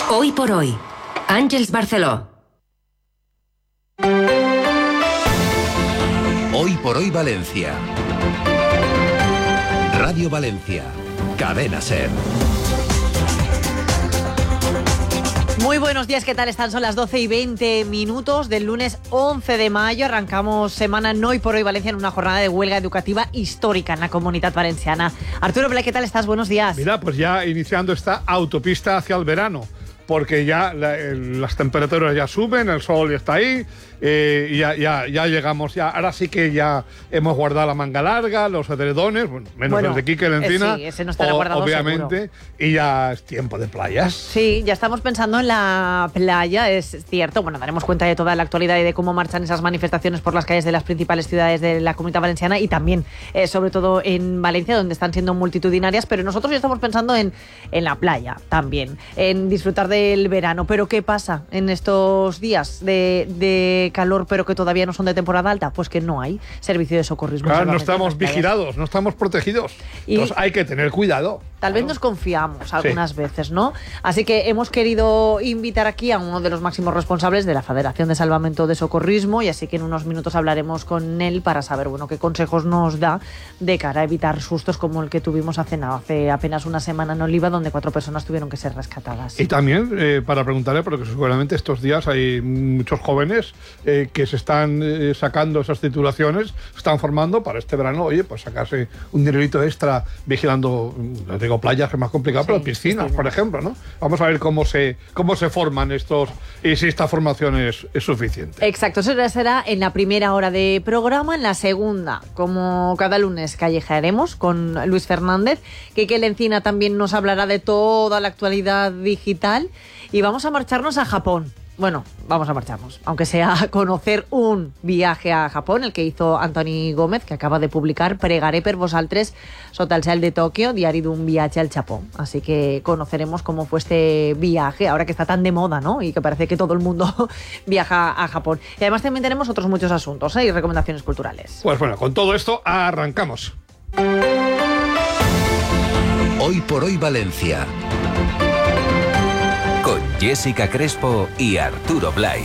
Hoy por hoy, Àngels Barceló. Hoy por hoy Valencia. Radio Valencia. Cadena SER. Muy buenos días, ¿qué tal están? Son las 12:20 del lunes 11 de mayo. Arrancamos semana en Hoy por Hoy Valencia en una jornada de huelga educativa histórica en la Comunitat Valenciana. Arturo Blay, ¿qué tal estás? Buenos días. Mira, pues ya iniciando esta autopista hacia el verano, porque ya las temperaturas ya suben, el sol ya está ahí, y ya llegamos, ahora sí que ya hemos guardado la manga larga, los edredones, menos el de Quique Encina, sí, ese no estará guardado obviamente, seguro. Y ya es tiempo de playas. Sí, ya estamos pensando en la playa, es cierto. Bueno, daremos cuenta de toda la actualidad y de cómo marchan esas manifestaciones por las calles de las principales ciudades de la Comunidad Valenciana y también, sobre todo en Valencia, donde están siendo multitudinarias, pero nosotros ya estamos pensando en la playa también, en disfrutar del verano. Pero ¿qué pasa en estos días de calor, pero que todavía no son de temporada alta? Pues que no hay servicio de socorrismo. Claro, no estamos vigilados, no estamos protegidos. Entonces hay que tener cuidado. Tal vez nos confiamos algunas veces, ¿no? Así que hemos querido invitar aquí a uno de los máximos responsables de la Federación de Salvamento de Socorrismo, y así que en unos minutos hablaremos con él para saber, qué consejos nos da de cara a evitar sustos como el que tuvimos hace apenas una semana en Oliva, donde 4 personas tuvieron que ser rescatadas. Y también para preguntarle, porque seguramente estos días hay muchos jóvenes que se están sacando esas titulaciones, se están formando para este verano, pues sacarse un dinerito extra vigilando, no digo playas, que es más complicado, pero piscinas, por ejemplo, ¿no? Vamos a ver cómo se forman estos y si esta formación es suficiente. Exacto, eso será en la primera hora de programa. En la segunda, como cada lunes, callejearemos con Luis Fernández. Quique Encina también nos hablará de toda la actualidad digital y vamos a marcharnos a Japón. Bueno, vamos a marcharnos, aunque sea a conocer un viaje a Japón, el que hizo Antoni Gómez, que acaba de publicar Pregaré per vosaltres sota el cel de Tokio, diari d'un viatge al Japón. Así que conoceremos cómo fue este viaje, ahora que está tan de moda, ¿no? Y que parece que todo el mundo viaja a Japón. Y además también tenemos otros muchos asuntos y recomendaciones culturales. Pues bueno, con todo esto arrancamos. Hoy por hoy Valencia. Con Jessica Crespo y Arturo Blay.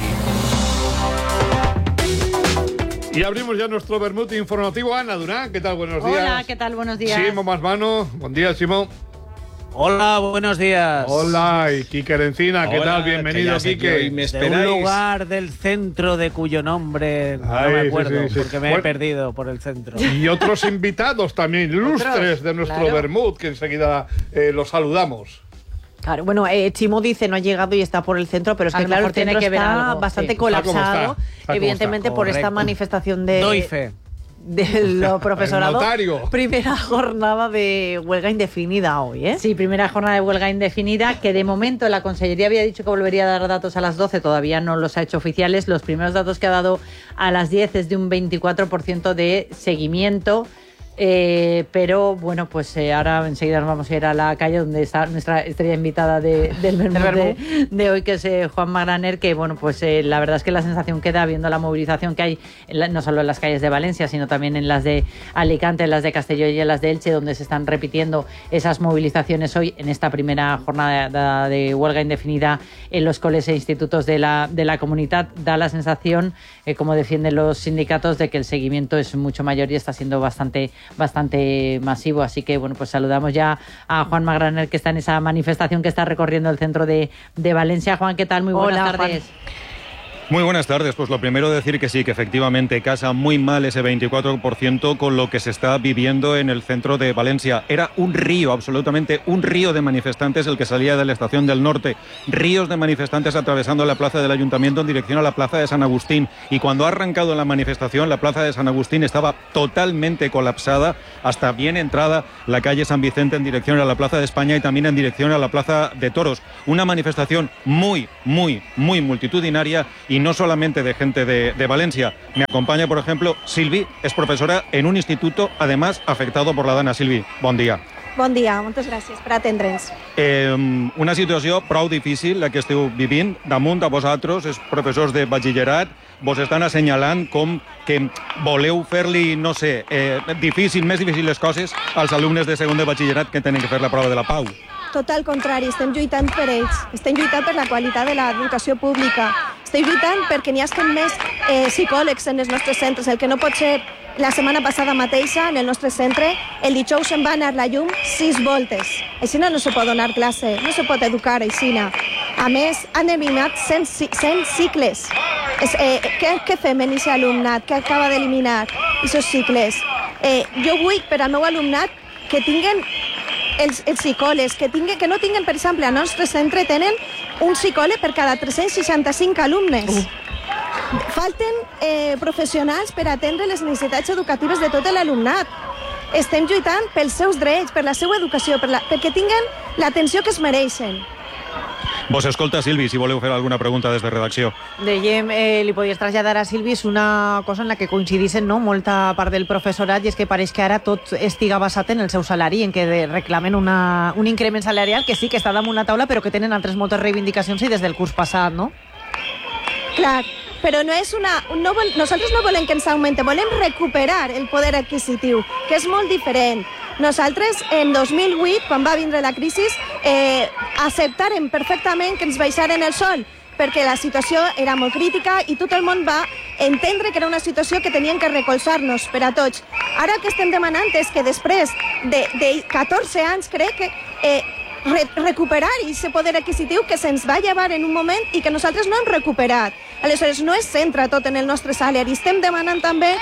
Y abrimos ya nuestro vermut informativo. Ana Durán, ¿qué tal? Buenos días. Hola, ¿qué tal? Buenos días. Simo Masmano, buen día, Simo. Hola, buenos días. Hola, y Quique Encina, ¿qué tal? Bienvenido, Quique. De un lugar del centro de cuyo nombre no me acuerdo, porque me he perdido por el centro. Y otros invitados también ilustres de nuestro vermut, que enseguida los saludamos. Claro, Chimo dice no ha llegado y está por el centro, pero es que claro, el centro está bastante colapsado, evidentemente por esta manifestación Doy fe. Del profesorado. Primera jornada de huelga indefinida hoy, ¿eh? Sí, primera jornada de huelga indefinida, que de momento la Consellería había dicho que volvería a dar datos a las 12, todavía no los ha hecho oficiales. Los primeros datos que ha dado a las 10 es de un 24% de seguimiento. Pero pues ahora enseguida nos vamos a ir a la calle donde está nuestra estrella invitada del vermut de hoy, que es Juan Magraner, que la verdad es que la sensación queda, viendo la movilización que hay no solo en las calles de Valencia, sino también en las de Alicante, en las de Castelló y en las de Elche, donde se están repitiendo esas movilizaciones hoy en esta primera jornada de huelga indefinida en los coles e institutos de la comunidad. Da la sensación, como defienden los sindicatos, de que el seguimiento es mucho mayor y está siendo bastante masivo. Así que saludamos ya a Juan Magraner, que está en esa manifestación que está recorriendo el centro de Valencia. Juan, ¿qué tal? Muy buenas tardes. Juan. Muy buenas tardes. Pues lo primero, decir que sí, que efectivamente casa muy mal ese 24% con lo que se está viviendo en el centro de Valencia. Era un río, absolutamente un río de manifestantes el que salía de la Estación del Norte. Ríos de manifestantes atravesando la plaza del Ayuntamiento en dirección a la plaza de San Agustín. Y cuando ha arrancado la manifestación, la plaza de San Agustín estaba totalmente colapsada, hasta bien entrada la calle San Vicente en dirección a la plaza de España y también en dirección a la plaza de Toros. Una manifestación muy multitudinaria, y no solamente de gente de Valencia. Me acompaña, por ejemplo, Silvi, es professora en un instituto, además afectado por la dana. Silvi, bon dia. Bon dia, moltes gràcies per atendre'ns. Una situació prou difícil la que esteu vivint. Damunt de vosaltres, els professors de batxillerat, vos estan assenyalant com que voleu fer-li, no sé, més difícil les coses als alumnes de segon de batxillerat que tenen que fer la prova de la pau. tot el contrari, estem lluitant per ells, estem lluitant per la qualitat de l'educació pública, estem lluitant perquè n'hi hagi més psicòlegs en els nostres centres, el que no pot ser. La setmana passada mateixa, en el nostre centre, el dijous se'n va anar la llum 6 voltes. Així no se pot donar classe, no se pot educar així. A més, han eliminat 100 cicles. Què fem en aquest alumnat que acaba d'eliminar aquests cicles? Jo vull per al meu alumnat que tinguen els psicòlegs, que no tinguen, per exemple, al nostre centre tenen un psicòleg per cada 365 alumnes. Falten professionals per atendre les necessitats educatives de tot l'alumnat. Estem lluitant pels seus drets, per la seva educació, perquè tinguen l'atenció que es mereixen. Vos escolta, Silvi, si voleu fer alguna pregunta des de redacció. Dèiem, li podies traslladar a Silvis una cosa en la que coincidissin, no?, molta part del professorat, i és que pareix que ara tot estiga basat en el seu salari, en que reclamen un increment salarial que sí que està damunt la taula, però que tenen altres moltes reivindicacions i des del curs passat, no? Clar, però no és nosaltres no volem que ens augmente, volem recuperar el poder adquisitiu, que és molt diferent. Nosaltres, en 2008, quan va vindre la crisi, acceptàrem perfectament que ens baixaren el sol, perquè la situació era molt crítica i tot el món va entendre que era una situació que tenien que recolzar-nos per a tots. Ara el que estem demanant és que després de 14 anys, crec que recuperar aquest poder adquisitiu que se'ns va llevar en un moment i que nosaltres no hem recuperat. Aleshores, no es centra tot en el nostre salari. Estem demanant també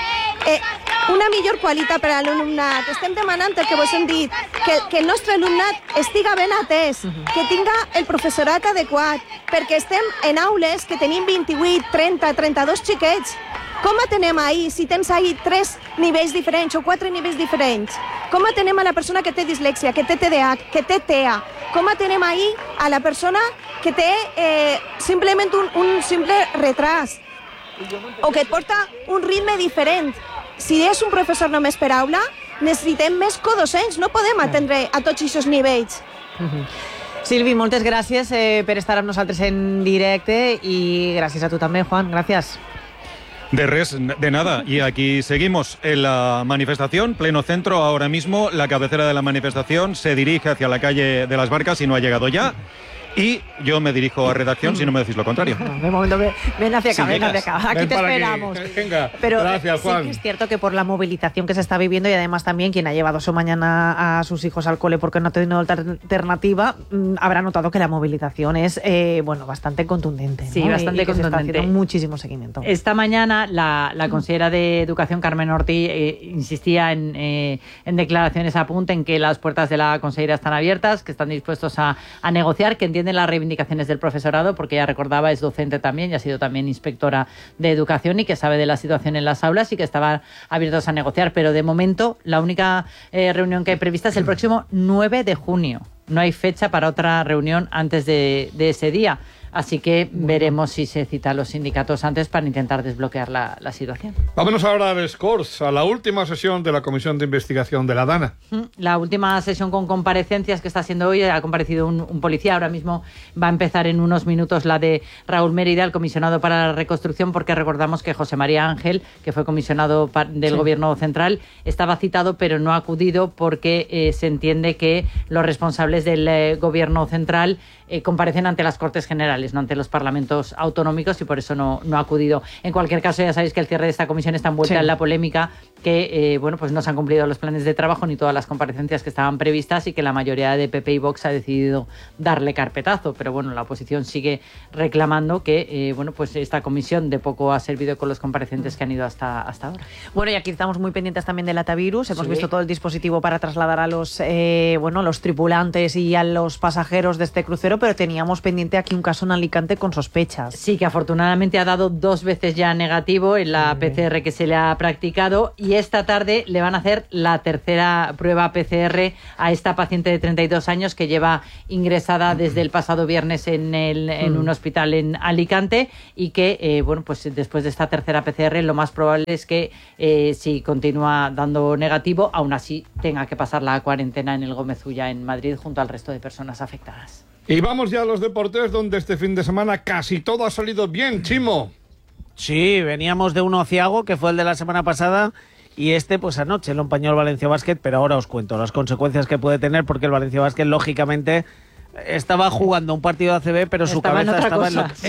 una millor qualitat per a l'alumnat. Estem demanant el que vos hem dit, que el nostre alumnat estiga ben atès, que tinga el professorat adequat, perquè estem en aules que tenim 28, 30, 32 xiquets. Com atenem ahir si tens ahir 3 nivells diferents o 4 nivells diferents? Com atenem a la persona que té dislèxia, que té TDAH, que té TEA? Com atenem ahir a la persona que té simplement un simple retras o que porta un ritme diferent? Si és un professor només per aula, necessitem més codocents, no podem atendre a tots aquests nivells. Silvi, moltes gràcies per estar amb nosaltres en directe i gràcies a tu també, Juan, gràcies. De res, de nada. Y aquí seguimos en la manifestación, pleno centro. Ahora mismo la cabecera de la manifestación se dirige hacia la calle de las Barcas y no ha llegado ya. Y yo me dirijo a redacción si no me decís lo contrario. De momento, ven hacia acá, ven hacia acá. Aquí te esperamos. Venga, pero gracias, Juan. Sí que es cierto que por la movilización que se está viviendo y además también quien ha llevado su mañana a sus hijos al cole porque no ha tenido otra alternativa, habrá notado que la movilización es bastante contundente, ¿no? Sí, bastante y que contundente. Se está haciendo muchísimo seguimiento. Esta mañana la consejera de Educación, Carmen Ortiz, insistía en declaraciones a punta en que las puertas de la consejería están abiertas, que están dispuestos a negociar, que entienden las reivindicaciones del profesorado, porque ella recordaba, es docente también y ha sido también inspectora de educación y que sabe de la situación en las aulas y que estaban abiertos a negociar. Pero de momento la única reunión que hay prevista es el próximo 9 de junio. No hay fecha para otra reunión antes de ese día. Así que veremos si se cita a los sindicatos antes para intentar desbloquear la situación. Vámonos ahora al Scores, a la última sesión de la Comisión de Investigación de la DANA. La última sesión con comparecencias que está siendo hoy, ha comparecido un policía. Ahora mismo va a empezar en unos minutos la de Raúl Mérida, el comisionado para la reconstrucción, porque recordamos que José María Ángel, que fue comisionado del Gobierno Central, estaba citado pero no ha acudido porque se entiende que los responsables del Gobierno Central comparecen ante las Cortes Generales, no ante los parlamentos autonómicos, y por eso no ha acudido. En cualquier caso, ya sabéis que el cierre de esta comisión está envuelta en la polémica que pues no se han cumplido los planes de trabajo ni todas las comparecencias que estaban previstas y que la mayoría de PP y Vox ha decidido darle carpetazo. Pero bueno, la oposición sigue reclamando que pues esta comisión de poco ha servido con los comparecientes que han ido hasta ahora. Bueno, y aquí estamos muy pendientes también del Atavirus. Hemos visto todo el dispositivo para trasladar a los tripulantes y a los pasajeros de este crucero, pero teníamos pendiente aquí un caso en Alicante con sospechas. Sí, que afortunadamente ha dado 2 veces ya negativo en la PCR que se le ha practicado, y esta tarde le van a hacer la tercera prueba PCR a esta paciente de 32 años que lleva ingresada desde el pasado viernes en un hospital en Alicante, y que pues después de esta tercera PCR lo más probable es que si continúa dando negativo, aún así tenga que pasar la cuarentena en el Gómez Ulla en Madrid junto al resto de personas afectadas. Y vamos ya a los deportes, donde este fin de semana casi todo ha salido bien, Chimo. Sí, veníamos de un ociago, que fue el de la semana pasada, y pues anoche lo empañó el Valencia Basket, pero ahora os cuento las consecuencias que puede tener, porque el Valencia Basket, lógicamente, estaba jugando un partido de ACB, pero su cabeza estaba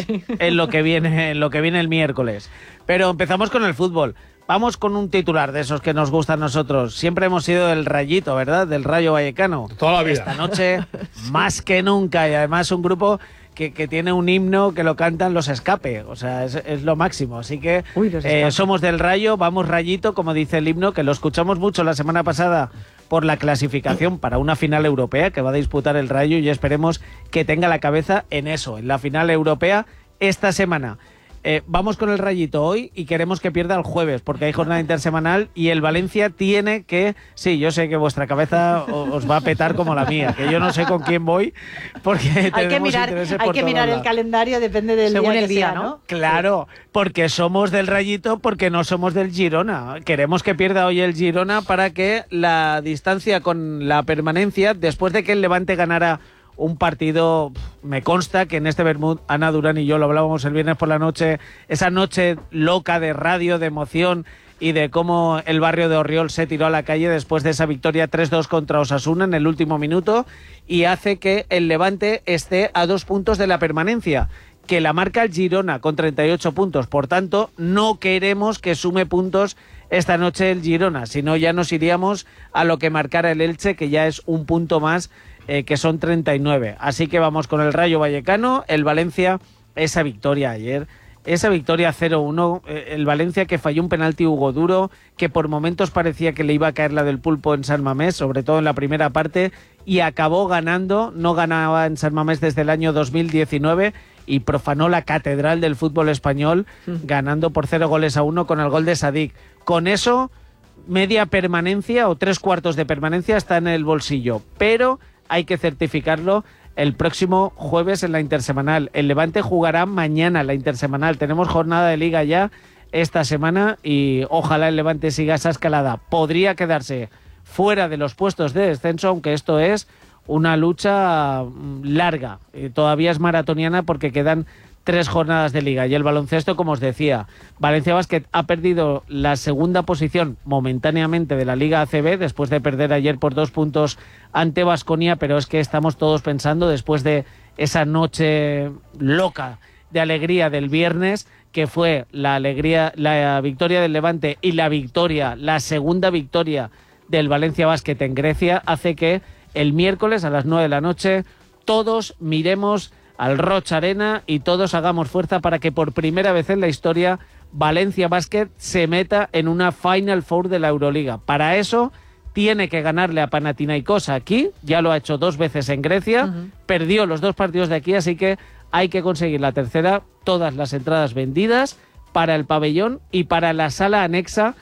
en lo que viene el miércoles. Pero empezamos con el fútbol. Vamos con un titular de esos que nos gustan a nosotros. Siempre hemos sido del Rayito, ¿verdad? Del Rayo Vallecano. Toda la vida. Esta noche, más que nunca, y además un grupo que tiene un himno que lo cantan los Escape, o sea, es lo máximo. Así que somos del Rayo, vamos Rayito, como dice el himno, que lo escuchamos mucho la semana pasada por la clasificación para una final europea que va a disputar el Rayo, y esperemos que tenga la cabeza en eso, en la final europea esta semana. Vamos con el Rayito hoy y queremos que pierda el jueves porque hay jornada intersemanal y el Valencia tiene que... Sí, yo sé que vuestra cabeza os va a petar como la mía, que yo no sé con quién voy porque hay que mirar el calendario, depende del según día el que día, sea, ¿no? Claro, porque somos del Rayito, porque no somos del Girona. Queremos que pierda hoy el Girona para que la distancia con la permanencia, después de que el Levante ganara un partido, me consta que en este Bermud, Ana Durán y yo lo hablábamos el viernes por la noche, esa noche loca de radio, de emoción y de cómo el barrio de Orriol se tiró a la calle después de esa victoria 3-2 contra Osasuna en el último minuto, y hace que el Levante esté a 2 puntos de la permanencia, que la marca el Girona con 38 puntos. Por tanto, no queremos que sume puntos esta noche el Girona, sino ya nos iríamos a lo que marcara el Elche, que ya es un punto más, que son 39. Así que vamos con el Rayo Vallecano, el Valencia, esa victoria ayer, esa victoria 0-1, el Valencia que falló un penalti Hugo Duro, que por momentos parecía que le iba a caer la del Pulpo en San Mamés, sobre todo en la primera parte, y acabó ganando. No ganaba en San Mamés desde el año 2019 y profanó la catedral del fútbol español, ganando por 0-1 con el gol de Sadik. Con eso, media permanencia o 3/4 de permanencia está en el bolsillo, pero hay que certificarlo el próximo jueves en la intersemanal. El Levante jugará mañana la intersemanal. Tenemos jornada de Liga ya esta semana y ojalá el Levante siga esa escalada. Podría quedarse fuera de los puestos de descenso, aunque esto es una lucha larga. Todavía es maratoniana porque quedan 3 jornadas de Liga. Y el baloncesto, como os decía, Valencia Basket ha perdido la segunda posición momentáneamente de la Liga ACB después de perder ayer por 2 puntos ante Baskonia, pero es que estamos todos pensando, después de esa noche loca de alegría del viernes, que fue la victoria del Levante y la segunda victoria del Valencia Basket en Grecia, hace que el miércoles a las 9 de la noche todos miremos al Roch Arena y todos hagamos fuerza para que por primera vez en la historia Valencia Basket se meta en una Final Four de la Euroliga. Para eso tiene que ganarle a Panathinaikos aquí, ya lo ha hecho 2 veces en Grecia, perdió los 2 partidos de aquí, así que hay que conseguir la tercera, todas las entradas vendidas para el pabellón y para la sala anexa,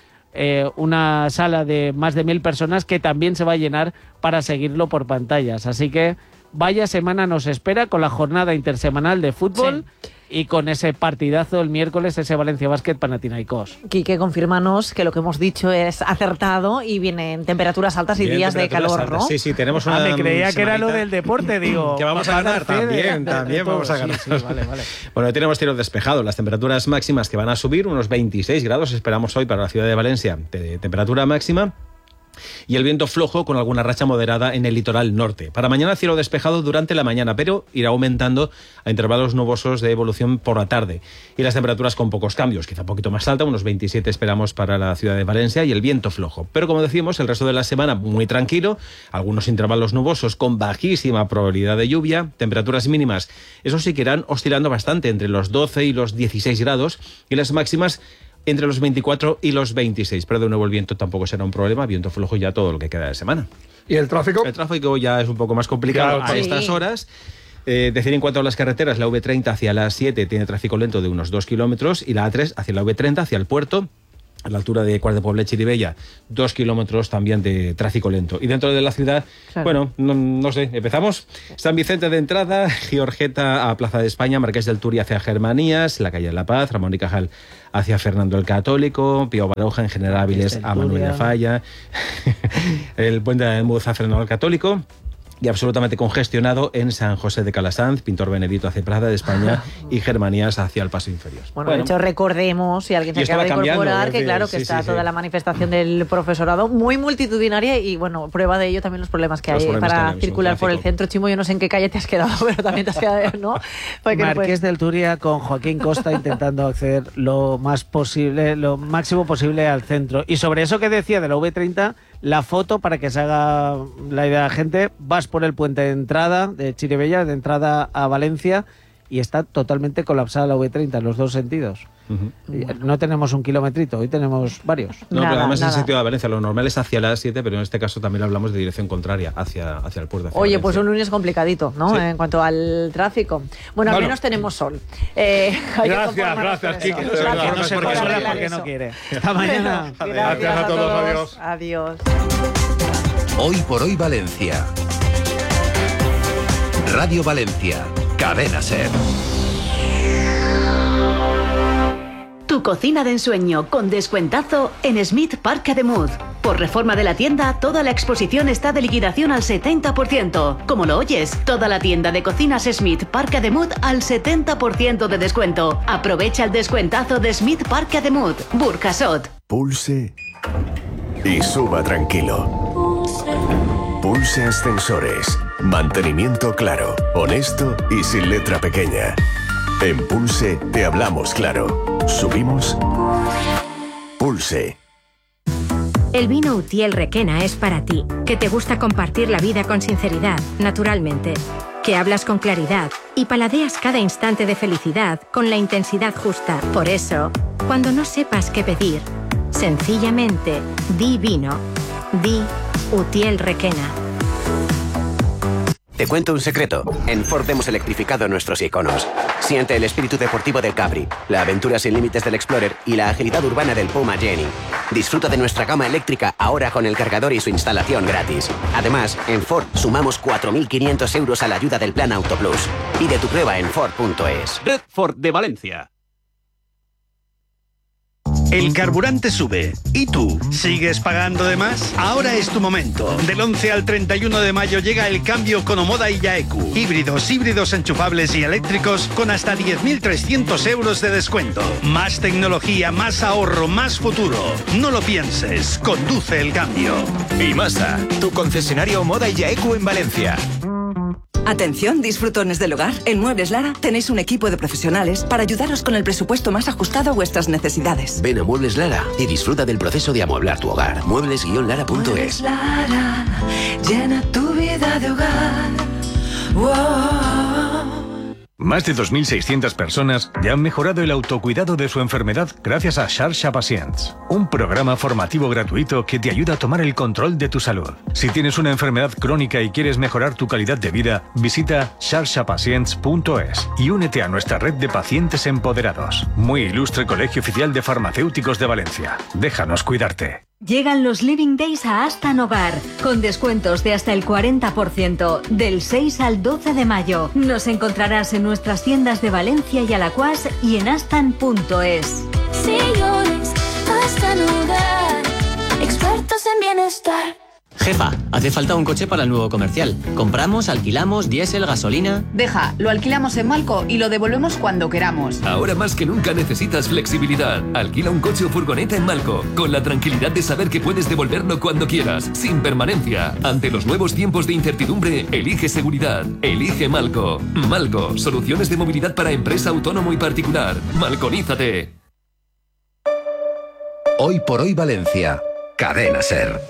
una sala de más de 1.000 personas que también se va a llenar para seguirlo por pantallas. Así que vaya semana nos espera con la jornada intersemanal de fútbol. Sí. Y con ese partidazo el miércoles, ese Valencia Basket Panathinaikos. Quique, confírmanos que lo que hemos dicho es acertado y vienen temperaturas altas y días de calor, altas, ¿no? Sí, tenemos una me creía que era lo del deporte, digo. Que vamos a ganar también vamos a ganar. Sí, vale. Bueno, tenemos cielo despejado, las temperaturas máximas que van a subir, unos 26 grados esperamos hoy para la ciudad de Valencia, de temperatura máxima. Y el viento flojo con alguna racha moderada en el litoral norte. Para mañana cielo despejado durante la mañana, pero irá aumentando a intervalos nubosos de evolución por la tarde. Y las temperaturas con pocos cambios, quizá un poquito más alta, unos 27 esperamos para la ciudad de Valencia y el viento flojo. Pero como decimos, el resto de la semana muy tranquilo, algunos intervalos nubosos con bajísima probabilidad de lluvia, temperaturas mínimas, eso sí que irán oscilando bastante entre los 12 y los 16 grados y las máximas entre los 24 y los 26. Pero de nuevo el viento tampoco será un problema, viento flojo ya todo lo que queda de semana. ¿Y el tráfico? El tráfico ya es un poco más complicado a estas horas. Decir en cuanto a las carreteras, la V30 hacia la 7 tiene tráfico lento de unos 2 kilómetros y la A3 hacia la V30, hacia el puerto, a la altura de Quart de Poblet, Chirivella, 2 kilómetros también de tráfico lento. Y dentro de la ciudad, claro. Bueno, no sé, empezamos. San Vicente de entrada, Giorgeta a Plaza de España, Marqués del Turia hacia Germanías, la calle de la Paz, Ramón y Cajal hacia Fernando el Católico, Pío Baroja en General Áviles a Manuel de Falla, el puente de Muz a Fernando el Católico. y absolutamente congestionado en San José de Calasanz, Pintor Benedito hacia Prada de España y Germanías hacia el Paso Inferior. Bueno, de hecho, recordemos, si alguien se acaba de incorporar, que claro, que está toda la manifestación del profesorado muy multitudinaria y, bueno, prueba de ello también los problemas que hay para circular por el centro. Chimo, yo no sé en qué calle te has quedado, pero también te has quedado, ¿no? Marqués del Turia con Joaquín Costa intentando acceder lo máximo posible al centro. Y sobre eso que decía de la V30, la foto, para que se haga la idea de la gente, vas por el puente de entrada de Chirivella, de entrada a Valencia, y está totalmente colapsada la V30 en los dos sentidos. No tenemos un kilometrito, hoy tenemos varios. No, pero además en el sentido de Valencia, lo normal es hacia la 7, pero en este caso también hablamos de dirección contraria, hacia el puerto. Oye, Valencia. Pues un lunes complicadito, ¿no? Sí. En cuanto al tráfico. Bueno, al menos tenemos sol. Gracias, Kike. No se consuela porque no quiere. Hasta mañana. Gracias a todos, adiós. Hoy por hoy Valencia. Radio Valencia, Cadena SER. Tu cocina de ensueño con descuentazo en Smith Parc Ademuz. Por reforma de la tienda, toda la exposición está de liquidación al 70%. Como lo oyes, toda la tienda de cocinas Smith Parc Ademuz al 70% de descuento. Aprovecha el descuentazo de Smith Parc Ademuz, Burjasot. Pulse y suba tranquilo. Pulse Ascensores. Mantenimiento claro, honesto y sin letra pequeña. En Pulse te hablamos claro. ¿Subimos? Pulse. El vino Utiel Requena es para ti, que te gusta compartir la vida con sinceridad, naturalmente, que hablas con claridad y paladeas cada instante de felicidad con la intensidad justa. Por eso, cuando no sepas qué pedir, sencillamente di vino, di Utiel Requena. Te cuento un secreto. En Ford hemos electrificado nuestros iconos. Siente el espíritu deportivo del Capri, la aventura sin límites del Explorer y la agilidad urbana del Puma Jenny. Disfruta de nuestra gama eléctrica ahora con el cargador y su instalación gratis. Además, en Ford sumamos 4.500 euros a la ayuda del Plan Auto Plus. Pide tu prueba en Ford.es. Red Ford de Valencia. El carburante sube. ¿Y tú? ¿Sigues pagando de más? Ahora es tu momento. Del 11 al 31 de mayo llega el cambio con Omoda y Yaeku. Híbridos enchufables y eléctricos con hasta 10.300 euros de descuento. Más tecnología, más ahorro, más futuro. No lo pienses. Conduce el cambio. Imasa, tu concesionario Omoda y Yaeku en Valencia. Atención, disfrutones del hogar. En Muebles Lara tenéis un equipo de profesionales para ayudaros con el presupuesto más ajustado a vuestras necesidades. Ven a Muebles Lara y disfruta del proceso de amueblar tu hogar. Muebles-lara.es. Lara, llena tu vida de hogar. Wow. Más de 2.600 personas ya han mejorado el autocuidado de su enfermedad gracias a Xarxa Pacients, un programa formativo gratuito que te ayuda a tomar el control de tu salud. Si tienes una enfermedad crónica y quieres mejorar tu calidad de vida, visita xarxapacients.es y únete a nuestra red de pacientes empoderados. Muy ilustre Colegio Oficial de Farmacéuticos de Valencia. Déjanos cuidarte. Llegan los Living Days a Astan Hogar, con descuentos de hasta el 40%, del 6 al 12 de mayo. Nos encontrarás en nuestras tiendas de Valencia y Alacuás y en astan.es. Señores, Astan Hogar, expertos en bienestar. Jefa, hace falta un coche para el nuevo comercial. Compramos, alquilamos, diésel, gasolina... Deja, lo alquilamos en Malco y lo devolvemos cuando queramos. Ahora más que nunca necesitas flexibilidad. Alquila un coche o furgoneta en Malco, con la tranquilidad de saber que puedes devolverlo cuando quieras, sin permanencia. Ante los nuevos tiempos de incertidumbre, elige seguridad. Elige Malco. Malco, soluciones de movilidad para empresa, autónomo y particular. Malconízate. Hoy por hoy Valencia, Cadena SER.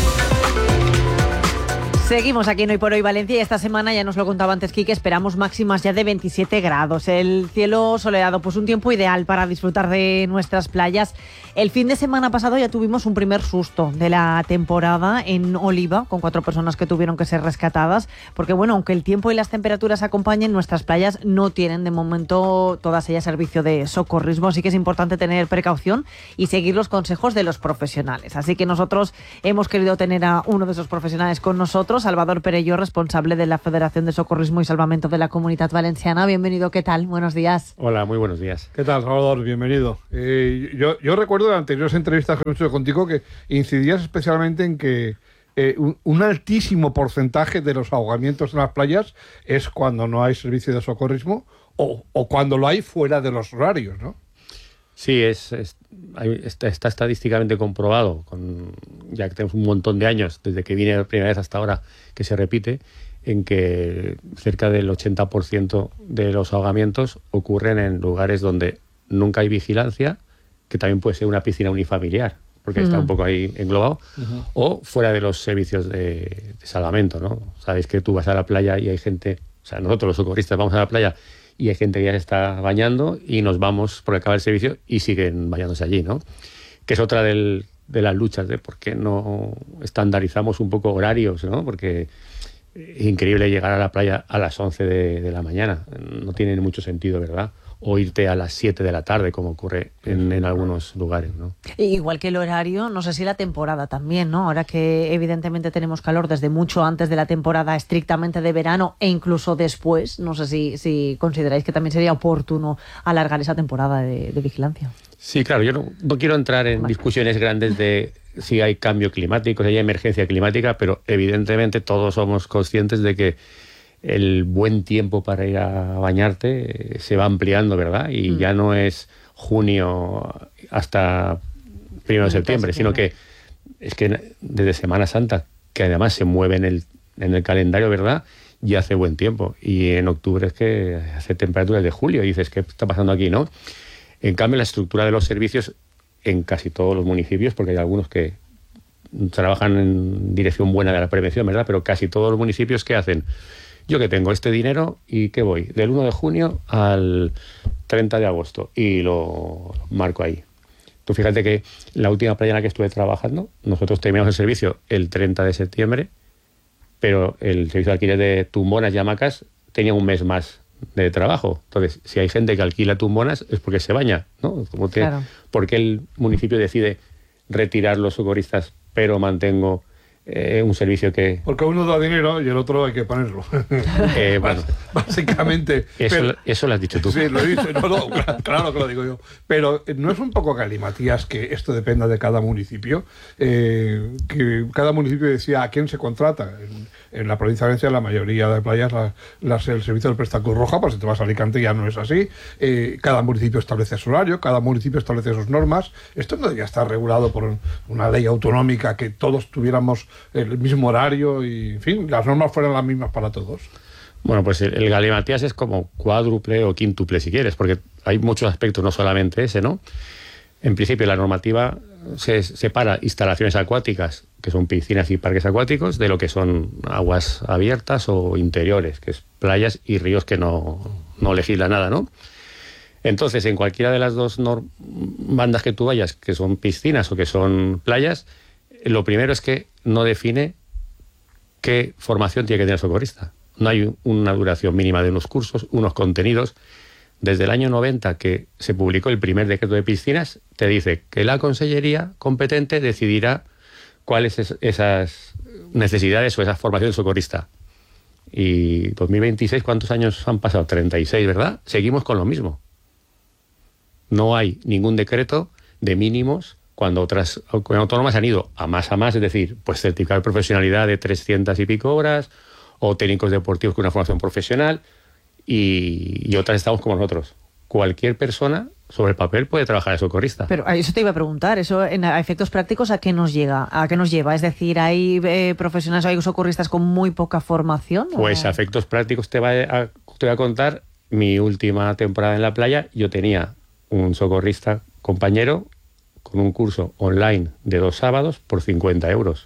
Seguimos aquí en Hoy por Hoy Valencia y esta semana, ya nos lo contaba antes Kike, esperamos máximas ya de 27 grados. El cielo soleado, pues un tiempo ideal para disfrutar de nuestras playas. El fin de semana pasado ya tuvimos un primer susto de la temporada en Oliva, con 4 personas que tuvieron que ser rescatadas, porque bueno, aunque el tiempo y las temperaturas acompañen, nuestras playas no tienen de momento todas ellas servicio de socorrismo, así que es importante tener precaución y seguir los consejos de los profesionales. Así que nosotros hemos querido tener a uno de esos profesionales con nosotros, Salvador Perelló, responsable de la Federación de Socorrismo y Salvamento de la Comunitat Valenciana. Bienvenido, ¿qué tal? Buenos días. Hola, muy buenos días. ¿Qué tal, Salvador? Bienvenido. Yo recuerdo de anteriores entrevistas que hemos hecho contigo que incidías especialmente en que un altísimo porcentaje de los ahogamientos en las playas es cuando no hay servicio de socorrismo o cuando lo hay fuera de los horarios, ¿no? Sí, está estadísticamente comprobado, ya que tenemos un montón de años, desde que vine la primera vez hasta ahora, que se repite, en que cerca del 80% de los ahogamientos ocurren en lugares donde nunca hay vigilancia, que también puede ser una piscina unifamiliar, porque está un poco ahí englobado, o fuera de los servicios de salvamento, ¿no? Sabéis que tú vas a la playa y hay gente, o sea, nosotros los socorristas vamos a la playa y hay gente que ya se está bañando y nos vamos porque acaba el servicio y siguen bañándose allí, ¿no? Que es otra de las luchas de por qué no estandarizamos un poco horarios, ¿no? Porque es increíble llegar a la playa a las 11 de la mañana. No tiene mucho sentido, ¿verdad? O irte a las 7 de la tarde, como ocurre en algunos lugares, ¿no? Igual que el horario, no sé si la temporada también, ¿no? Ahora que evidentemente tenemos calor desde mucho antes de la temporada estrictamente de verano e incluso después, no sé si consideráis que también sería oportuno alargar esa temporada de vigilancia. Sí, claro, yo no quiero entrar en discusiones grandes de si hay cambio climático, si hay emergencia climática, pero evidentemente todos somos conscientes de que el buen tiempo para ir a bañarte se va ampliando, ¿verdad? Y ya no es junio hasta 1 de septiembre, sino que es que desde Semana Santa, que además se mueve en el calendario, ¿verdad? Ya hace buen tiempo. Y en octubre es que hace temperaturas de julio y dices, ¿qué está pasando aquí, no? En cambio, la estructura de los servicios en casi todos los municipios, porque hay algunos que trabajan en dirección buena de la prevención, ¿verdad? Pero casi todos los municipios, ¿qué hacen? Yo que tengo este dinero y ¿qué voy? Del 1 de junio al 30 de agosto y lo marco ahí. Tú fíjate que la última playa en la que estuve trabajando, nosotros terminamos el servicio el 30 de septiembre, pero el servicio de alquiler de tumbonas y hamacas tenía un mes más de trabajo. Entonces, si hay gente que alquila tumbonas es porque se baña, ¿no? Como que, claro. ¿Por qué el municipio decide retirar los socorristas pero mantengo un servicio que... Porque uno da dinero y el otro hay que ponerlo. Bueno, básicamente... Eso lo has dicho tú. Sí, lo he dicho. No, claro que lo digo yo. Pero ¿no es un poco galimatías que esto dependa de cada municipio? Que cada municipio decía a quién se contrata. En la provincia de Valencia, la mayoría de playas, el servicio del presta Cruz Roja, pues si te vas a Alicante ya no es así. Cada municipio establece su horario, cada municipio establece sus normas. Esto no debería estar regulado por una ley autonómica, que todos tuviéramos el mismo horario y, en fin, las normas fueran las mismas para todos. Bueno, pues el galimatías es como cuádruple o quíntuple, si quieres, porque hay muchos aspectos, no solamente ese, ¿no? En principio, la normativa se separa instalaciones acuáticas, que son piscinas y parques acuáticos, de lo que son aguas abiertas o interiores, que es playas y ríos, que no legisla nada, ¿no? Entonces, en cualquiera de las dos bandas que tú vayas, que son piscinas o que son playas, lo primero es que no define qué formación tiene que tener el socorrista. No hay una duración mínima de unos cursos, unos contenidos. Desde el año 90, que se publicó el primer decreto de piscinas, te dice que la consellería competente decidirá cuáles esas necesidades o esa formación del socorrista. Y 2026, ¿cuántos años han pasado? 36, ¿verdad? Seguimos con lo mismo. No hay ningún decreto de mínimos cuando otras autónomas han ido a más, es decir, pues certificar profesionalidad de 300 y pico horas, o técnicos deportivos con una formación profesional, y otras estamos como nosotros. Cualquier persona sobre el papel puede trabajar de socorrista. Pero eso te iba a preguntar, eso a efectos prácticos, ¿a qué nos lleva? Es decir, ¿hay profesionales o hay socorristas con muy poca formación? Pues a efectos prácticos te voy a contar mi última temporada en la playa. Yo tenía un socorrista compañero con un curso online de 2 sábados por 50 euros.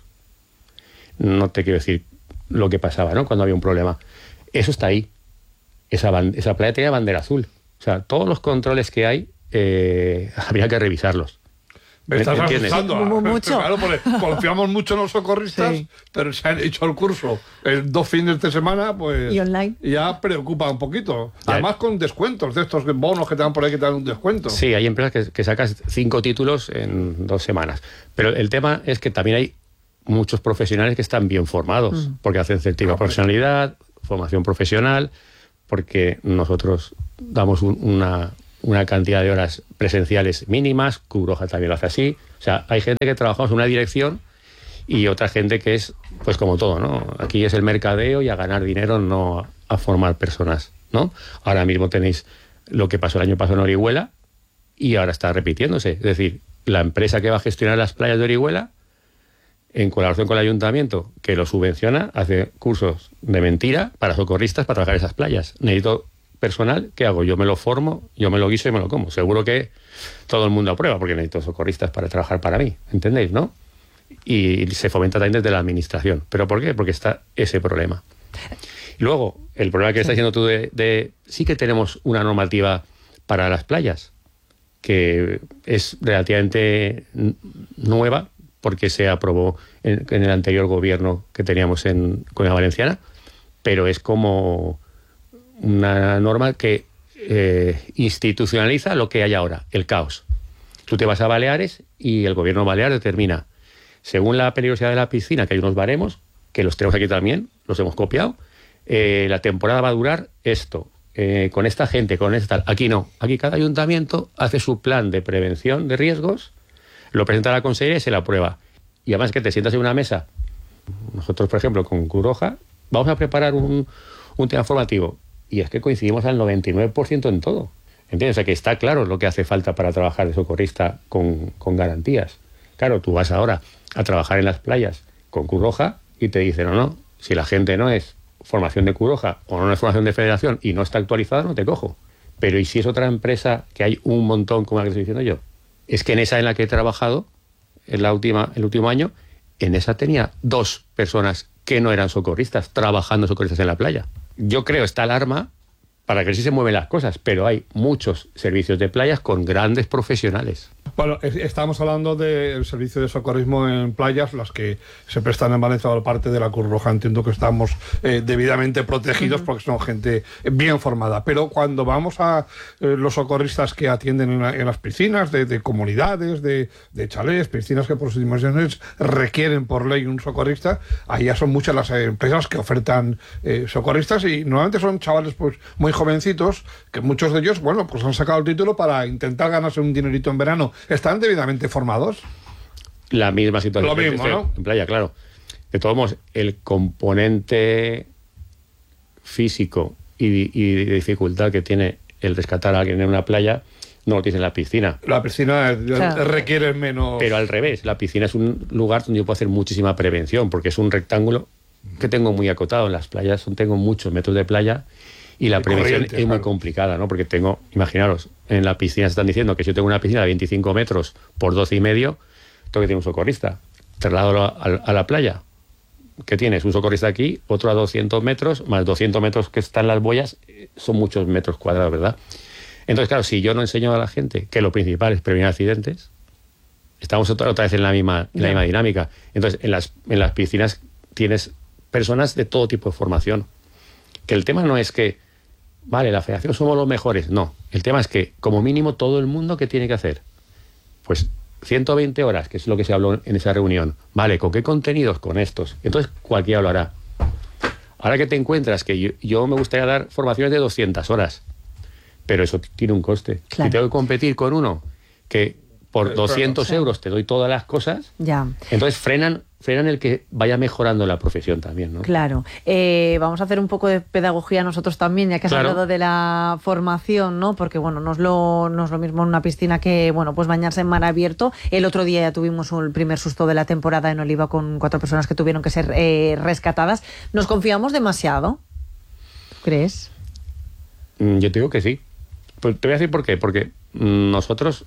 No te quiero decir lo que pasaba, ¿no?, cuando había un problema. Eso está ahí. Esa playa tenía bandera azul. O sea, todos los controles que hay habría que revisarlos. Me estás asustando. Mucho. Claro, porque confiamos mucho en los socorristas, sí, pero se han hecho el curso en 2 fines de semana, pues... Y online. Ya preocupa un poquito. Además con descuentos, de estos bonos que te dan por ahí que te dan un descuento. Sí, hay empresas que sacas 5 títulos en 2 semanas. Pero el tema es que también hay muchos profesionales que están bien formados, porque hacen certificado de profesionalidad, formación profesional, porque nosotros damos una cantidad de horas presenciales mínimas, Cruz Roja también lo hace así. O sea, hay gente que trabajamos en una dirección y otra gente que es, pues como todo, ¿no? Aquí es el mercadeo y a ganar dinero, no a formar personas, ¿no? Ahora mismo tenéis lo que pasó el año pasado en Orihuela y ahora está repitiéndose. Es decir, la empresa que va a gestionar las playas de Orihuela, en colaboración con el ayuntamiento, que lo subvenciona, hace cursos de mentira para socorristas para trabajar esas playas. Necesito personal, ¿qué hago? Yo me lo formo, yo me lo guiso y me lo como. Seguro que todo el mundo aprueba, porque necesito socorristas para trabajar para mí, ¿entendéis, no? Y se fomenta también desde la administración. ¿Pero por qué? Porque está ese problema. Luego, el problema que estás diciendo tú sí que tenemos una normativa para las playas, que es relativamente nueva, porque se aprobó en el anterior gobierno que teníamos en Comunidad Valenciana, pero es como una norma que institucionaliza lo que hay ahora, el caos. Tú te vas a Baleares y el gobierno balear determina, según la peligrosidad de la piscina, que hay unos baremos, que los tenemos aquí también, los hemos copiado, la temporada va a durar esto, con esta gente, con esta... Aquí no, aquí cada ayuntamiento hace su plan de prevención de riesgos, lo presenta a la consejería y se la aprueba. Y además que te sientas en una mesa, nosotros por ejemplo con Cruz Roja, vamos a preparar un tema formativo, y es que coincidimos al 99% en todo. ¿Entiendes? O sea que está claro lo que hace falta para trabajar de socorrista con garantías. Claro, tú vas ahora a trabajar en las playas con Cruz Roja y te dicen, no, si la gente no es formación de Cruz Roja o no es formación de federación y no está actualizada, no te cojo. Pero ¿y si es otra empresa que hay un montón como la que estoy diciendo yo? Es que en esa en la que he trabajado, el último año, en esa tenía 2 personas que no eran socorristas, trabajando socorristas en la playa. Yo creo esta alarma para que sí se mueven las cosas, pero hay muchos servicios de playas con grandes profesionales. Bueno, estamos hablando del servicio de socorrismo en playas, las que se prestan en Valencia por parte de la Cruz Roja. Entiendo que estamos debidamente protegidos porque son gente bien formada. Pero cuando vamos a los socorristas que atienden en las piscinas de comunidades, de chalés, piscinas que por sus dimensiones requieren por ley un socorrista, ahí ya son muchas las empresas que ofertan socorristas y normalmente son chavales pues muy jovencitos, que muchos de ellos, bueno, pues han sacado el título para intentar ganarse un dinerito en verano. ¿Están debidamente formados? La misma situación. Lo mismo, ¿no? En playa, claro. De todos modos, el componente físico y de dificultad que tiene el rescatar a alguien en una playa no lo tiene en la piscina. La piscina requiere menos... Pero al revés, la piscina es un lugar donde yo puedo hacer muchísima prevención, porque es un rectángulo que tengo muy acotado. En las playas tengo muchos metros de playa y la prevención es muy complicada, ¿no? Porque tengo, imaginaros, en la piscina se están diciendo que si yo tengo una piscina de 25 metros por 12 y medio, tengo que tener un socorrista. Traslado a la playa. ¿Qué tienes? Un socorrista aquí, otro a 200 metros, más 200 metros que están las boyas, son muchos metros cuadrados, ¿verdad? Entonces, claro, si yo no enseño a la gente que lo principal es prevenir accidentes, estamos otra vez en la misma dinámica. Entonces, en las piscinas tienes personas de todo tipo de formación. Que el tema no es que, vale, la federación somos los mejores. No, el tema es que, como mínimo, todo el mundo, ¿qué tiene que hacer? Pues 120 horas, que es lo que se habló en esa reunión. Vale, ¿con qué contenidos? Con estos. Entonces, cualquiera lo hará. Ahora que te encuentras que yo me gustaría dar formaciones de 200 horas, pero eso tiene un coste. Claro. Si tengo que competir con uno que por 200 euros te doy todas las cosas, ya. Entonces frenan el que vaya mejorando la profesión también, ¿no? Claro. Vamos a hacer un poco de pedagogía nosotros también, ya que has hablado de la formación, ¿no? Porque, bueno, no es lo mismo en una piscina que, bueno, pues bañarse en mar abierto. El otro día ya tuvimos el primer susto de la temporada en Oliva con 4 personas que tuvieron que ser rescatadas. ¿Nos confiamos demasiado? ¿Crees? Yo te digo que sí. Pues te voy a decir por qué. Porque nosotros,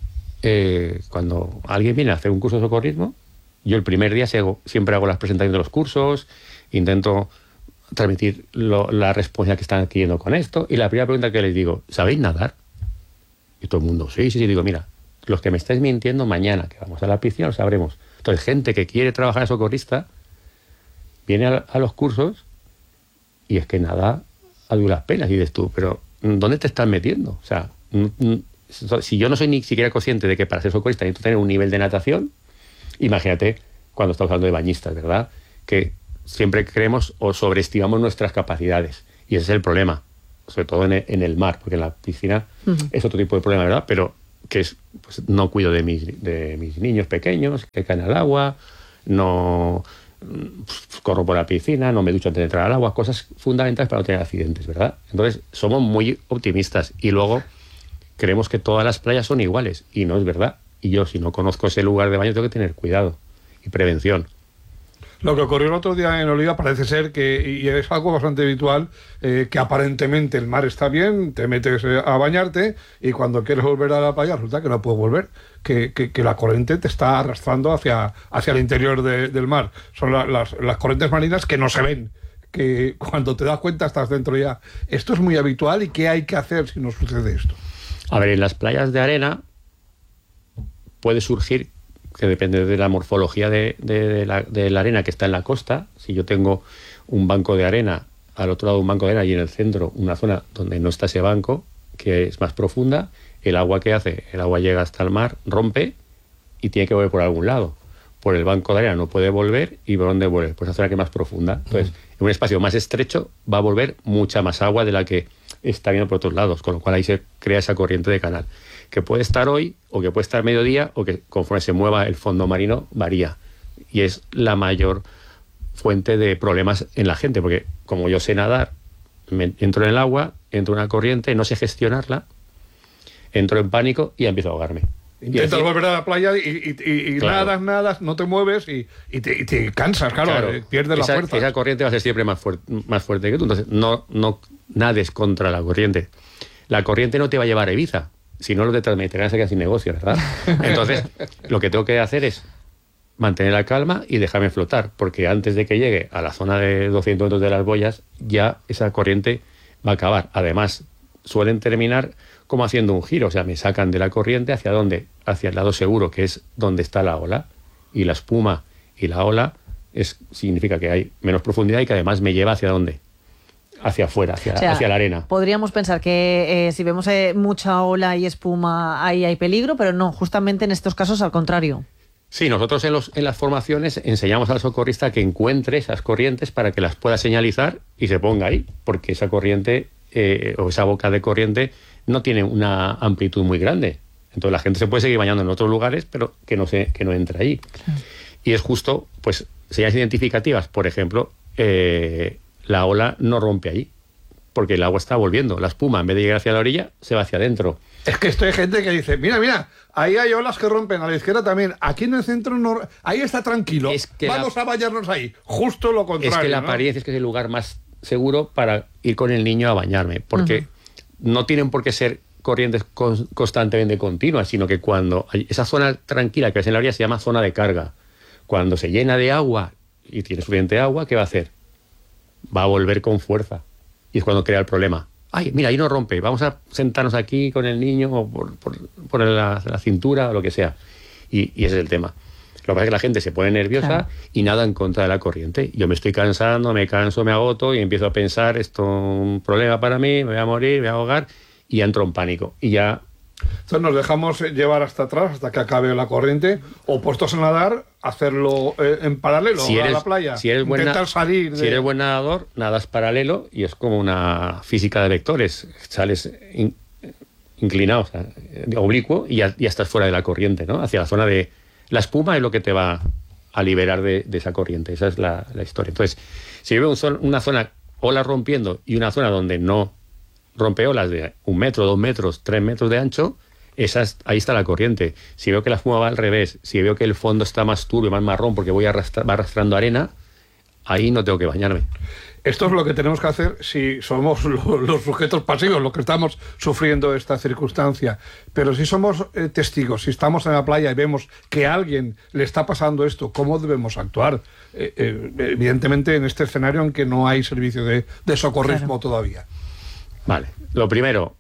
cuando alguien viene a hacer un curso de socorrismo, yo el primer día siempre hago las presentaciones de los cursos, intento transmitir la responsabilidad que están adquiriendo con esto, y la primera pregunta que les digo, ¿sabéis nadar? Y todo el mundo, sí. Digo, mira, los que me estáis mintiendo, mañana que vamos a la piscina lo sabremos. Entonces, gente que quiere trabajar de socorrista viene a los cursos y es que nada a duras penas. Y dices tú, pero ¿dónde te estás metiendo? O sea, si yo no soy ni siquiera consciente de que para ser socorrista necesito tener un nivel de natación, imagínate cuando estamos hablando de bañistas, ¿verdad? Que siempre creemos o sobreestimamos nuestras capacidades. Y ese es el problema, sobre todo en el mar, porque en la piscina es otro tipo de problema, ¿verdad? Pero que es, pues, no cuido de mis niños pequeños que caen al agua, no corro por la piscina, no me ducho antes de entrar al agua, cosas fundamentales para no tener accidentes, ¿verdad? Entonces, somos muy optimistas y luego creemos que todas las playas son iguales y no es verdad. Y yo, si no conozco ese lugar de baño, tengo que tener cuidado y prevención. Lo que ocurrió el otro día en Oliva parece ser que, y es algo bastante habitual, que aparentemente el mar está bien, te metes a bañarte y cuando quieres volver a la playa resulta que no puedes volver, que la corriente te está arrastrando hacia el interior del mar. Son las corrientes marinas que no se ven, que cuando te das cuenta estás dentro ya. Esto es muy habitual y ¿qué hay que hacer si no sucede esto? A ver, en las playas de arena puede surgir, que depende de la morfología de la arena que está en la costa. Si yo tengo un banco de arena, al otro lado un banco de arena y en el centro una zona donde no está ese banco, que es más profunda, el agua que hace, el agua llega hasta el mar, rompe y tiene que volver por algún lado. Por el banco de arena no puede volver y ¿por dónde vuelve? Pues esa zona que es más profunda. Entonces, en un espacio más estrecho va a volver mucha más agua de la que está viendo por otros lados, con lo cual ahí se crea esa corriente de canal, que puede estar hoy, o que puede estar mediodía, o que conforme se mueva el fondo marino, varía. Y es la mayor fuente de problemas en la gente, porque como yo sé nadar, entro en el agua, entro en una corriente, no sé gestionarla, entro en pánico y empiezo a ahogarme. Intentas volver a la playa y claro, nadas, no te mueves y te cansas, claro, pierdes la fuerza. Esa corriente va a ser siempre más fuerte que tú, entonces no nades contra la corriente. La corriente no te va a llevar a Ibiza, si no los detrás se quedan sin negocio, ¿verdad? Entonces, lo que tengo que hacer es mantener la calma y dejarme flotar, porque antes de que llegue a la zona de 200 metros de las boyas, ya esa corriente va a acabar. Además, suelen terminar como haciendo un giro, o sea, me sacan de la corriente ¿hacia dónde? Hacia el lado seguro, que es donde está la ola. Y la espuma y la ola significa que hay menos profundidad y que además me lleva ¿hacia dónde? Hacia afuera, hacia la arena. Podríamos pensar que si vemos mucha ola y espuma, ahí hay peligro, pero no, justamente en estos casos al contrario. Sí, nosotros en las formaciones enseñamos al socorrista que encuentre esas corrientes para que las pueda señalizar y se ponga ahí, porque esa corriente o esa boca de corriente no tiene una amplitud muy grande. Entonces la gente se puede seguir bañando en otros lugares, pero que no entre ahí. Claro. Y es justo, pues, señales identificativas. Por ejemplo, la ola no rompe ahí, porque el agua está volviendo. La espuma, en vez de llegar hacia la orilla, se va hacia adentro. Es que esto hay gente que dice, mira, ahí hay olas que rompen, a la izquierda también, aquí en el centro no, ahí está tranquilo, vamos a bañarnos ahí. Justo lo contrario. Es que la apariencia es que es el lugar más seguro para ir con el niño a bañarme, porque no tienen por qué ser corrientes constantemente continuas, sino que cuando hay esa zona tranquila que ves en la orilla se llama zona de carga. Cuando se llena de agua y tiene suficiente agua, ¿qué va a hacer? Va a volver con fuerza. Y es cuando crea el problema. Ay, mira, ahí no rompe, vamos a sentarnos aquí con el niño o por la cintura o lo que sea. Y ese es el tema. Lo que pasa es que la gente se pone nerviosa y nada en contra de la corriente. Yo me estoy cansando, me canso, me agoto y empiezo a pensar, esto es un problema para mí, me voy a morir, me voy a ahogar, y ya entro en pánico. Y ya... Entonces nos dejamos llevar hasta atrás, hasta que acabe la corriente, o puestos a nadar, hacerlo en paralelo a la playa. Intentar salir. Si eres buen nadador, nadas paralelo y es como una física de vectores. Sales inclinado, o sea, oblicuo, y ya estás fuera de la corriente, ¿no? Hacia la zona de... La espuma es lo que te va a liberar de esa corriente. Esa es la historia. Entonces, si veo una zona ola rompiendo y una zona donde no rompe olas de 1 metro, 2 metros, 3 metros de ancho, ahí está la corriente. Si veo que la espuma va al revés, si veo que el fondo está más turbio, más marrón, porque va arrastrando arena, ahí no tengo que bañarme. Esto es lo que tenemos que hacer si somos los sujetos pasivos, los que estamos sufriendo esta circunstancia. Pero si somos testigos, si estamos en la playa y vemos que a alguien le está pasando esto, ¿cómo debemos actuar? Evidentemente en este escenario en que no hay servicio de socorrismo todavía. Vale, lo primero,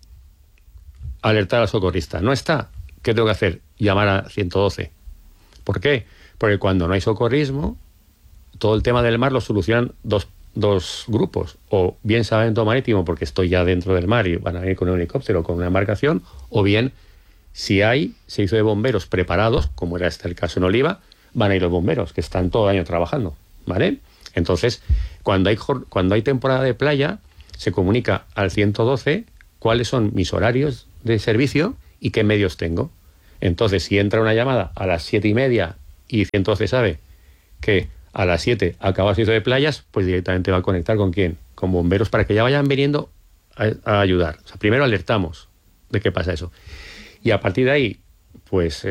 alertar al socorrista. ¿No está? ¿Qué tengo que hacer? Llamar a 112. ¿Por qué? Porque cuando no hay socorrismo, todo el tema del mar lo solucionan dos grupos, o bien salvamento marítimo porque estoy ya dentro del mar y van a ir con un helicóptero o con una embarcación, o bien si hay servicio de bomberos preparados, como era el caso en Oliva, van a ir los bomberos que están todo el año trabajando, ¿vale? Entonces, cuando hay temporada de playa, se comunica al 112 cuáles son mis horarios de servicio y qué medios tengo. Entonces, si entra una llamada a las 7:30 y 112 sabe que a las 7 acaba el servicio de playas, pues directamente va a conectar ¿con quién? Con bomberos para que ya vayan viniendo a ayudar. O sea, primero alertamos de qué pasa eso. Y a partir de ahí, pues,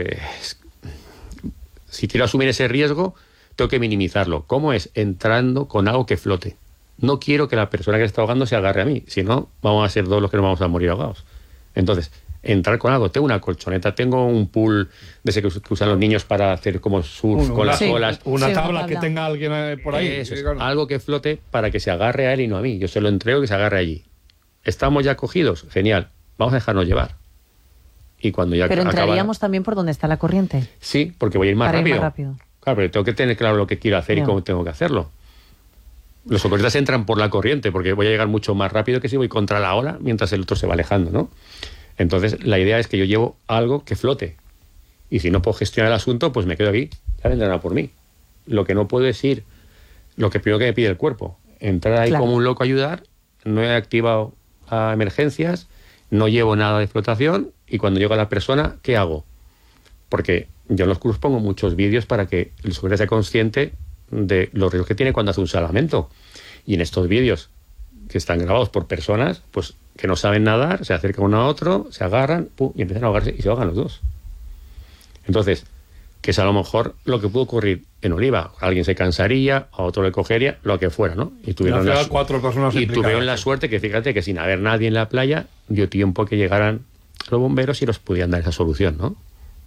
si quiero asumir ese riesgo, tengo que minimizarlo. ¿Cómo es? Entrando con algo que flote. No quiero que la persona que está ahogando se agarre a mí, si no, vamos a ser dos los que nos vamos a morir ahogados. Entonces, entrar con algo. Tengo una colchoneta, tengo un pool de ese que usan los niños para hacer como surf con las olas. Una tabla que tenga alguien por ahí. Eso es, algo que flote para que se agarre a él y no a mí. Yo se lo entrego y que se agarre allí. ¿Estamos ya cogidos? Genial. Vamos a dejarnos llevar. Y cuando ya Pero entraríamos también por donde está la corriente. Sí, porque voy a ir más rápido. Ir más rápido. Claro, pero tengo que tener claro lo que quiero hacer y cómo tengo que hacerlo. Los socorristas entran por la corriente porque voy a llegar mucho más rápido que si voy contra la ola mientras el otro se va alejando, ¿no? Entonces, la idea es que yo llevo algo que flote. Y si no puedo gestionar el asunto, pues me quedo aquí. Ya vendrán a por mí. Lo que no puedo es ir, lo que primero que me pide el cuerpo. Entrar ahí como un loco a ayudar, no he activado a emergencias, no llevo nada de flotación y cuando llega la persona, ¿qué hago? Porque yo en los cursos pongo muchos vídeos para que el socorrista sea consciente de los riesgos que tiene cuando hace un salvamento. Y en estos vídeos, que están grabados por personas pues que no saben nadar, se acercan uno a otro, se agarran y empiezan a ahogarse y se ahogan los dos. Entonces, que es a lo mejor lo que pudo ocurrir en Oliva. Alguien se cansaría, a otro le cogería, lo que fuera, ¿no? Y tuvieron, tuvieron la suerte que, fíjate, que sin haber nadie en la playa, dio tiempo que llegaran los bomberos y los pudieran dar esa solución, ¿no?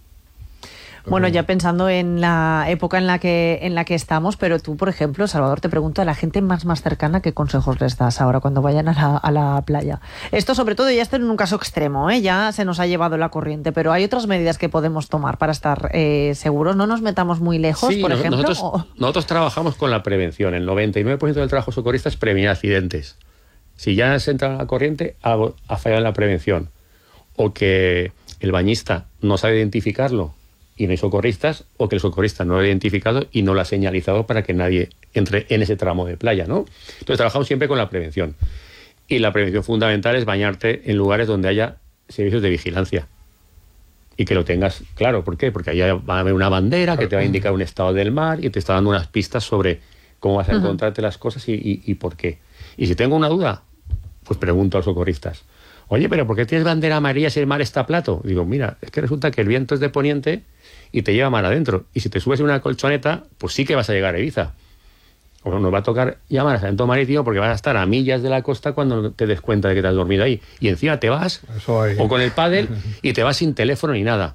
Bueno, ya pensando en la época en la que estamos, pero tú, por ejemplo, Salvador, te pregunto a la gente más cercana, ¿qué consejos les das ahora cuando vayan a la playa? Esto, sobre todo, ya está en un caso extremo, ¿eh? Ya se nos ha llevado la corriente, pero hay otras medidas que podemos tomar para estar seguros. No nos metamos muy lejos, por ejemplo. Nosotros trabajamos con la prevención. El 99% del trabajo socorrista es prevenir accidentes. Si ya se entra a la corriente, algo ha fallado en la prevención. O que el bañista no sabe identificarlo y no hay socorristas, o que el socorrista no lo ha identificado y no lo ha señalizado para que nadie entre en ese tramo de playa, ¿no? Entonces trabajamos siempre con la prevención. Y la prevención fundamental es bañarte en lugares donde haya servicios de vigilancia. Y que lo tengas claro. ¿Por qué? Porque ahí va a haber una bandera que te va a indicar un estado del mar y te está dando unas pistas sobre cómo vas a encontrarte las cosas y por qué. Y si tengo una duda, pues pregunto a los socorristas. Oye, ¿pero por qué tienes bandera amarilla si el mar está plato? Digo, mira, es que resulta que el viento es de poniente y te lleva mar adentro. Y si te subes en una colchoneta, pues sí que vas a llegar a Ibiza. O nos va a tocar llamar a Salvamento Marítimo porque vas a estar a millas de la costa cuando te des cuenta de que te has dormido ahí. Y encima te vas, o con el pádel, y te vas sin teléfono ni nada.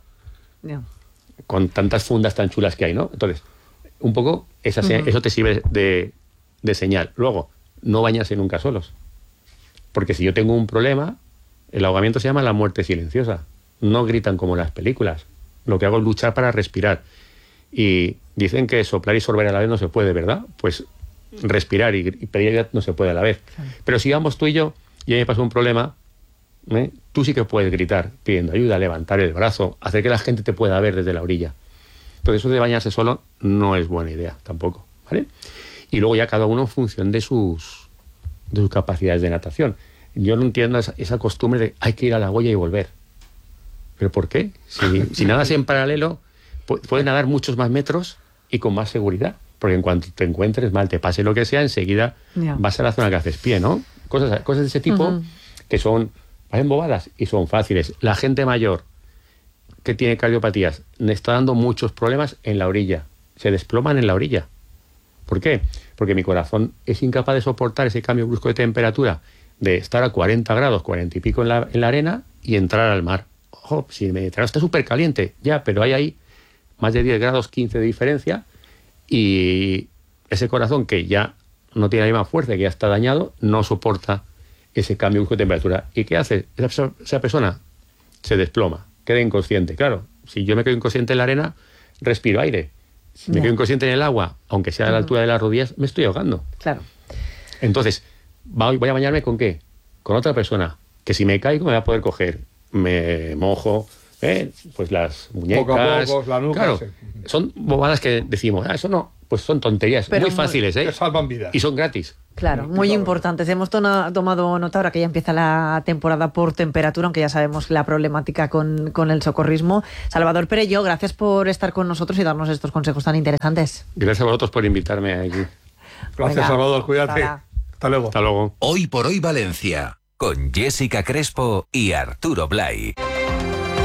Con tantas fundas tan chulas que hay, ¿no? Entonces, un poco eso te sirve de señal. Luego, no bañarse nunca solos. Porque si yo tengo un problema, el ahogamiento se llama la muerte silenciosa. No gritan como en las películas. Lo que hago es luchar para respirar. Y dicen que soplar y sorber a la vez no se puede, ¿verdad? Pues respirar y pedir ayuda no se puede a la vez. Claro. Pero si vamos tú y yo, y a mí me pasa un problema, tú sí que puedes gritar pidiendo ayuda, levantar el brazo, hacer que la gente te pueda ver desde la orilla. Entonces eso de bañarse solo no es buena idea tampoco, ¿vale? Y luego ya cada uno en función de sus capacidades de natación. Yo no entiendo esa costumbre de hay que ir a la boya y volver. ¿Pero por qué? Si nadas en paralelo, puedes nadar muchos más metros y con más seguridad. Porque en cuanto te encuentres mal, te pase lo que sea, enseguida vas a la zona que haces pie, ¿no? Cosas de ese tipo que parecen bobadas y son fáciles. La gente mayor que tiene cardiopatías le está dando muchos problemas en la orilla. Se desploman en la orilla. ¿Por qué? Porque mi corazón es incapaz de soportar ese cambio brusco de temperatura de estar a 40 grados, 40 y pico en la arena y entrar al mar. Ojo, si el Mediterráneo está súper caliente, ya, pero hay ahí más de 10 grados, 15 de diferencia y ese corazón que ya no tiene la misma fuerza, que ya está dañado, no soporta ese cambio brusco de temperatura. ¿Y qué hace? Esa persona se desploma, queda inconsciente. Claro, si yo me quedo inconsciente en la arena, respiro aire. Si me quedo inconsciente en el agua, aunque sea a la altura de las rodillas, me estoy ahogando. Claro. Entonces, voy a bañarme ¿con qué? Con otra persona, que si me caigo me va a poder coger. Me mojo, pues las muñecas. Poco a poco, la nuca. Claro, son bobadas que decimos, eso no. pues son tonterías, Pero muy fáciles, Que salvan vidas. Y son gratis. Claro, muy importantes. Hemos tomado nota ahora que ya empieza la temporada por temperatura, aunque ya sabemos la problemática con el socorrismo. Salvador Perelló, gracias por estar con nosotros y darnos estos consejos tan interesantes. Gracias a vosotros por invitarme aquí. Gracias, Venga, Salvador, cuídate. Hasta luego. Hasta luego. Hoy por hoy Valencia. Con Jessica Crespo y Arturo Blay.